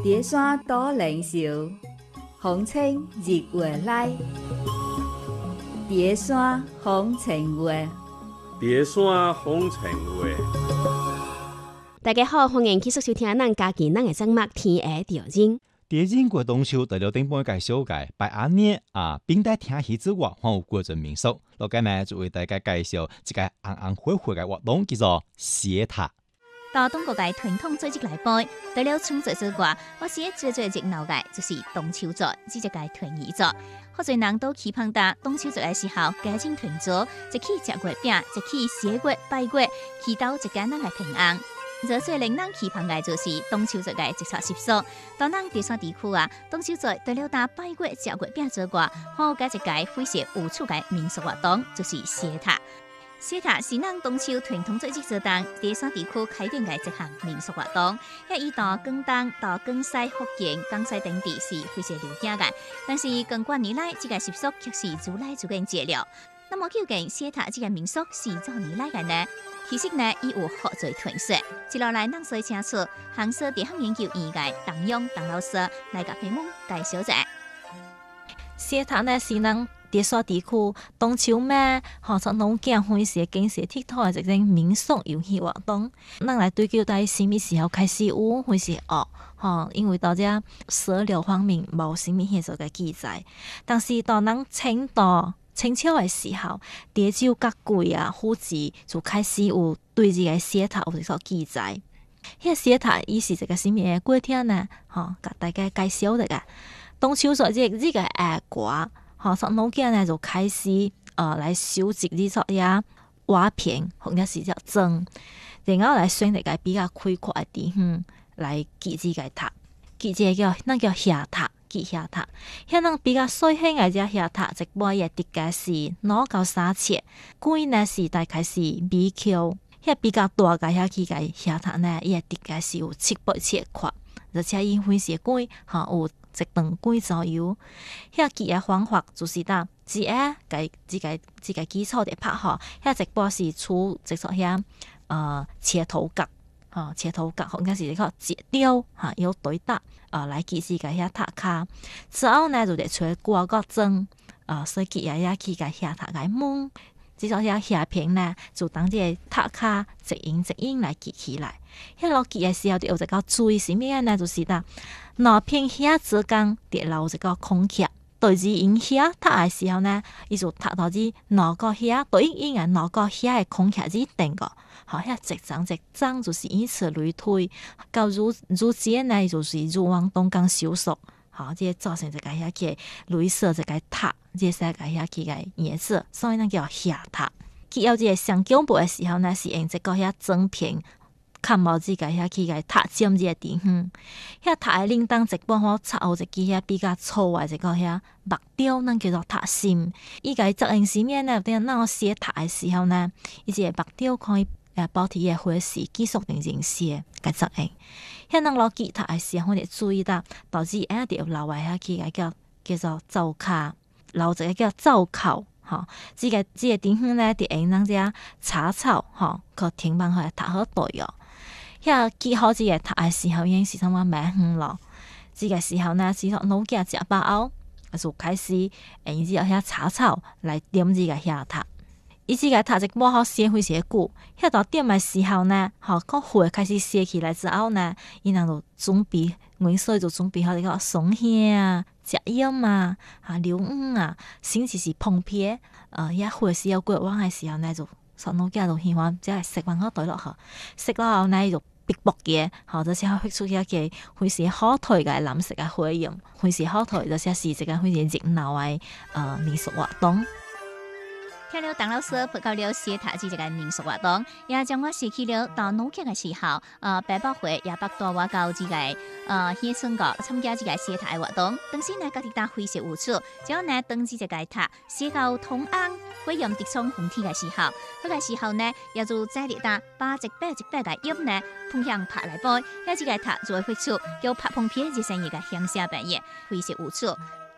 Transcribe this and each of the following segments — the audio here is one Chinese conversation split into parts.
蝶山多靈秀，風清日月來。蝶山風情月， 蝶山風情月。 大家好，歡迎繼續收聽咱家己咱嘅節目《天下調人》。 第一過中秋，大家頂半介紹介拜阿年並帶聽戲之外，還有過陣民俗。落間呢就為大家介紹一個紅紅火火嘅活動，叫做寫塔。 到中國嘅傳統節日來拜，除了春節之外，我寫最熱鬧嘅就是中秋節，即係個團圓節。好多人都期盼到中秋節嘅時候，家庭團聚，一起食月餅，一起寫月拜月，祈禱一家人嘅平安。而最令人期盼嘅就是中秋節嘅節日習俗。到咱蝶山地區中秋節除了打拜月、食月餅之外，還有一個非常有趣嘅民俗活動，就是寫塔。寫塔是咱中秋傳統節日之當，蝶山地區開展嘅一項民俗活動。以到廣東、到廣西、福建、江西等地是非常流行嘅，但是近幾年來，這個習俗卻是越來越減少了。那麼究竟寫塔這個民俗是怎麼來嘅呢？其實呢，已有好多傳說。接落來，咱所請出杭州地方研究院嘅鄧勇鄧老師來甲屏幕介紹者。 寫塔呢是咱蝶山地區中秋咩，或者農耕歡喜經濟鐵土嘅一種民俗遊戲活動。咱來對究在什麼時候開始有，歡喜學，因為到這史料方面冇什麼現實嘅記載，但是到咱清朝嘅時候，滇州各區府志就開始有對這個寫塔有一個記載。迄個寫塔伊是一個什麼嘅過程呢？甲大家介紹一下。中秋節這個下晡，從農耕呢就開始來收集呢種呀瓦片或者是叫磚，然後來選一個比較開闊嘅地方來建這個塔，建這個那叫下塔。下塔，遐人比較細輕嘅只下塔，一般也直接是攞到3尺，貴呢是大概是米丘，遐比較大嘅遐起嘅下塔呢，伊也直接是有7、8尺闊，而且因為是貴，有1噸貴左右。遐建嘅方法就是呾，只個基礎地拍好，遐一般是出一撮遐切頭角。切頭角或者是一個截雕有對搭來建設個遐塔卡，之後呢就得出掛個鐘所以建遐起個遐塔個門，至少遐下片呢就當這個塔卡一影來建起來。遐落建嘅時候就有一個注意是咩呢？就是呾兩片遐之間得留一個空隙，對住影遐塔嘅時候呢，伊就塔到至兩個遐對應嘅兩個遐嘅空隙之定個。遐一張就是以此類推，到如今呢就是如往東江收束，這造成一個遐個類似一個塔，這是個遐個個顏色，所以呢叫下塔。佢有這個上腳部嘅時候呢，是用一個遐整片看冇這個遐個個塔尖這個地方，遐塔嘅頂當一般好插有一支遐比較粗嘅一個遐木雕，咱叫做塔心。伊個作用是咩呢？等咱寫塔嘅時候呢，伊這個木雕可以保持嘅火勢繼續定人寫嘅作用。遐人落吉他嘅時候，我哋注意到，導致一定要留喺遐起個叫做灶卡，留一個叫灶口。這個地方呢，就用咱只茶草，個天板去塔好對哦。遐建好這個塔嘅時候，已經是差唔多蠻遠咯。這個時候呢，只要農家食飽後，就開始用這個遐茶草來點這個遐塔。伊這個塔一摸好寫非常久，遐到點嘅時候呢，個火開始燒起來之後呢，伊人就準備，所以就準備好一個松香、食鹽硫黃甚至是碰皮。遐火燒過往嘅時候呢，就上農家就喜歡即係食完好對落去，食落後呢就逼薄嘅，或者係出遐個非常好睇嘅藍色嘅火焰，非常好睇，就是是一個非常熱鬧嘅民俗活動。 聽了鄧老師報告了寫塔這個民俗活動，也將我寫起了到農耕嘅時候，北北會也北帶我到這個鄉村個參加這個寫塔嘅活動。當時呢，家己打非常有趣，只要呢登記這個塔寫到通安火焰直衝紅天嘅時候，嗰個時候呢，也就在力打把一百個音呢碰向拍來播，遐這個塔就會發出叫拍碰片這聲音嘅響聲扮演，非常有趣。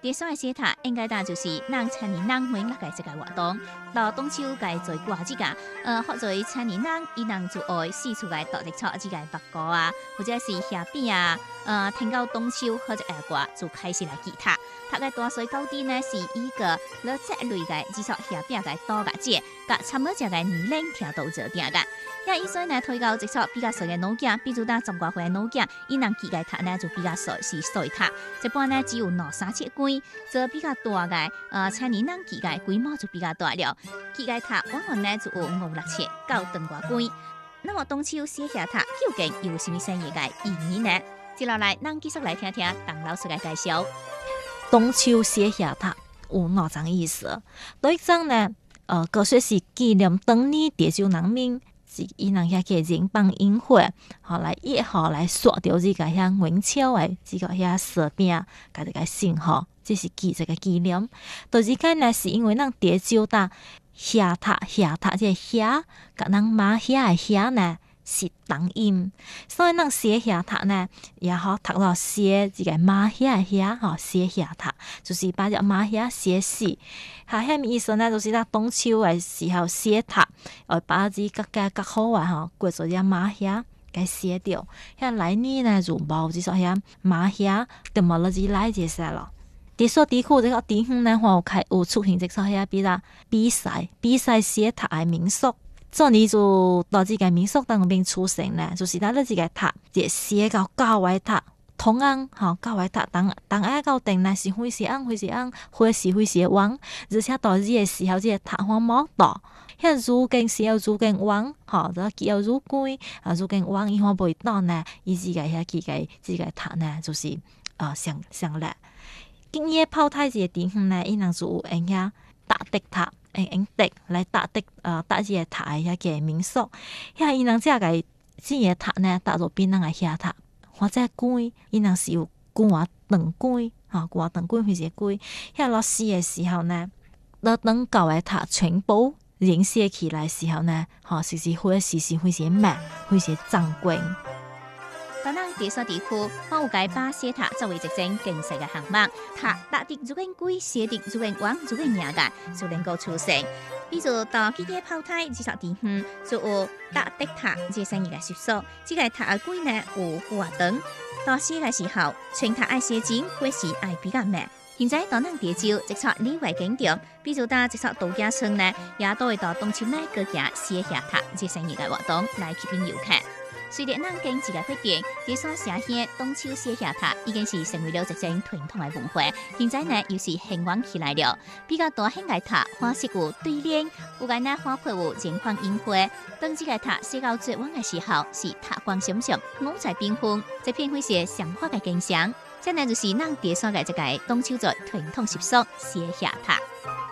第三个写塔应该打就是让青年人每日嘅一个活动，到中秋嘅做掛子噶，或者青年人伊能就愛四處嘅獨立錯一個白歌啊，或者是下邊啊，聽到中秋或者下掛就開始來吉他。他嘅大水高啲呢是依個攞這類嘅至少下邊嘅多個節，甲參與隻嘅年齡聽到做定嘅。因為所以呢推到至少比較細嘅腦鏡，比如打10多歲嘅腦鏡，伊能吉嘅塔呢就比較細是細塔，一般呢只有2-3尺高，則比較大嘅青年人吉嘅規模就比較大了。吉嘅塔往往呢就有5-6尺到長多高。那麼中秋寫下塔究竟有什麼深意嘅意義呢？接落來，咱繼續來聽聽鄧老師嘅介紹。 中秋寫下塔有哪種意思？第一種呢，個說是紀念當年地球人民。伊人遐嘅人幫煙火，好來1號來刷掉這個遐元宵誒，這個遐蛇餅，甲這個信號，這是這個紀念。第二個呢，是因為咱地球搭下塔，這個下，甲咱馬遐誒遐呢是同音，所以咱寫下塔呢，也好讀到寫這個馬遐誒遐，吼寫下塔，就是把隻馬遐寫死。下遐咪意思呢，就是咱中秋誒時候寫塔，把啲較好啊，吼，過做隻馬遐給寫掉。遐來年呢就冇至少遐馬遐就冇了啲來這些咯。地所地區這個地方呢，有出現即係遐比賽寫塔嘅民俗。做呢就到這個民俗當中出現呢，就是咱呢這個塔，即寫到9個塔。同安吼9個塔，當下到定呢是灰時安，灰時旺，而且到這個時候，這個塔荒冇大，遐如今時候如今旺，吼，就叫如貴，如今旺伊荒袂大呢，伊這個遐這個塔呢，就是上來。今夜泡太這個地方呢，伊能就有用遐打的塔，用的來打的打這個塔遐個民俗，遐伊能這個塔呢，打做邊人個遐塔。或者龜，伊若是有掛長龜，掛長龜或者龜，遐落死嘅時候呢，落長高嘅塔全部凝結起來時候呢，時會些慢，會些壯觀。 當咱地所地區，我有解把寫塔作為一種建設嘅項目，塔搭的如果貴，寫的如果旺，如果硬嘅就能夠出現。比如到幾個泡胎至少地方就有搭的塔這生意嘅習俗，這個塔嘅貴呢有掛長，到寫嘅時候，全塔愛寫真或是愛比較慢。現在到咱地州即錯另外景點，比如到即錯度假村呢，也都會到東村呢個行寫下塔這生意嘅活動來吸引遊客。隨着咱經濟嘅發展，地所寫下中秋寫下塔已經是成為了一種傳統嘅文化。現在呢又是興旺起來了，比較大型嘅塔花式有對聯，有間呢花配有前方櫻花。當這個塔寫到最晚嘅時候，是塔光閃閃，五彩繽紛，這片會是祥和嘅景象。這呢就是咱地所嘅一個中秋節傳統習俗寫下塔。